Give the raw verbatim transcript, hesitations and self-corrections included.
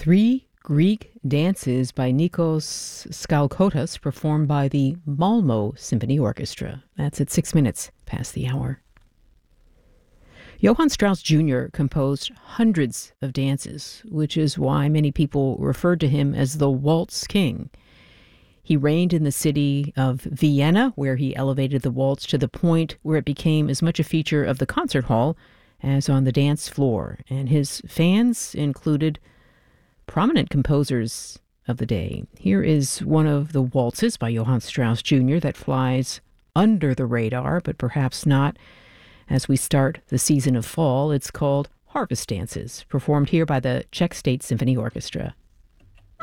Three Greek dances by Nikos Skalkotas performed by the Malmo Symphony Orchestra. That's at six minutes past the hour. Johann Strauss Junior composed hundreds of dances, which is why many people referred to him as the Waltz King. He reigned in the city of Vienna, where he elevated the waltz to the point where it became as much a feature of the concert hall as on the dance floor. And his fans included prominent composers of the day. Here is one of the waltzes by Johann Strauss Junior that flies under the radar, but perhaps not as we start the season of fall. It's called Harvest Dances, performed here by the Czech State Symphony Orchestra.